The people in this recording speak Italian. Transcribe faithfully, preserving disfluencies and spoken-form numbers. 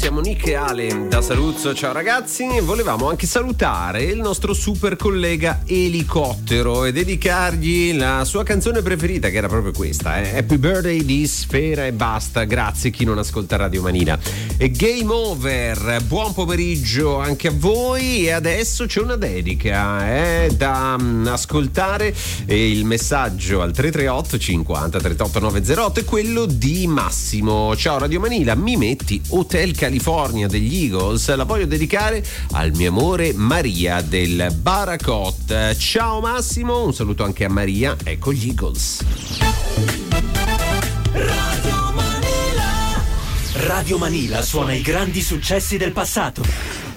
siamo Nick e Ale da Saluzzo, ciao ragazzi. Volevamo anche salutare il nostro super collega Elicottero e dedicargli la sua canzone preferita, che era proprio questa, eh? Happy Birthday di Sfera e Basta, grazie chi non ascolta Radio Manila. E Game Over, buon pomeriggio anche a voi, e adesso c'è una dedica eh, da um, ascoltare, e il messaggio al tre tre otto cinquanta trentotto novecentotto è quello di Massimo. Ciao Radio Manila, mi metti Hotel California degli Eagles, la voglio dedicare al mio amore Maria del Baracot. Ciao Massimo, un saluto anche a Maria, ecco gli Eagles. Radio Manila. Radio Manila suona i grandi successi del passato.